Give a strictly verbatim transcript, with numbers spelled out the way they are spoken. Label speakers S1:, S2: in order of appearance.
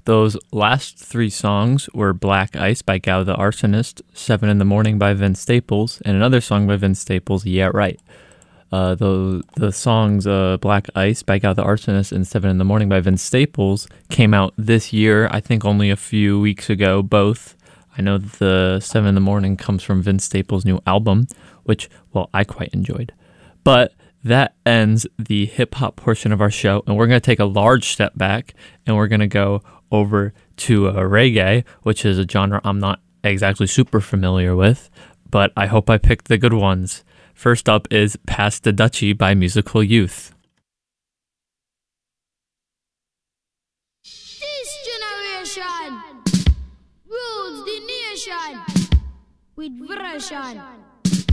S1: Those last three songs were Black Ice by Gow the Arsonist, Seven in the Morning by Vince Staples, and another song by Vince Staples, Yeah Right. Uh, the the songs uh, Black Ice by Gow the Arsonist and Seven in the Morning by Vince Staples came out this year, I think only a few weeks ago, both. I know that the Seven in the Morning comes from Vince Staples' new album, which, well, I quite enjoyed. But that ends the hip-hop portion of our show, and we're going to take a large step back, and we're going to go over to uh, reggae, which is a genre I'm not exactly super familiar with, but I hope I picked the good ones. First up is Pass the Dutchie by Musical Youth.
S2: This generation rules the nation with version.